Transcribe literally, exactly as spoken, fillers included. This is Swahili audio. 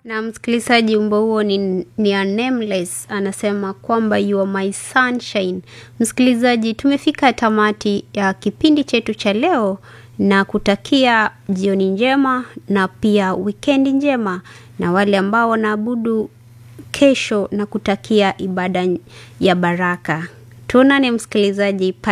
Na msikilizaji, wimbo huo ni, ni a Nameless anasema kwamba you are my sunshine. Msikilizaji, tumefika tamati ya kipindi chetu cha leo na kutakia jioni njema na pia weekend njema, na wale ambao wanaabudu kesho na kutakia ibada ya baraka. Tuonane msikilizaji.